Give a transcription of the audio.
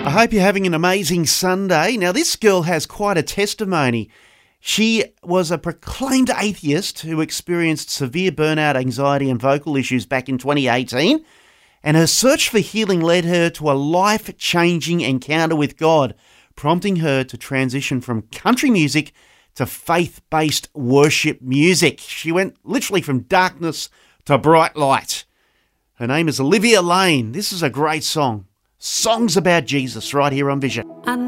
I hope you're having an amazing Sunday. Now, this girl has quite a testimony. She was a proclaimed atheist who experienced severe burnout, anxiety and vocal issues back in 2018, and her search for healing led her to a life-changing encounter with God, prompting her to transition from country music to faith-based worship music. She went literally from darkness to bright light. Her name is Olivia Lane. This is a great song. Songs about Jesus right here on Vision.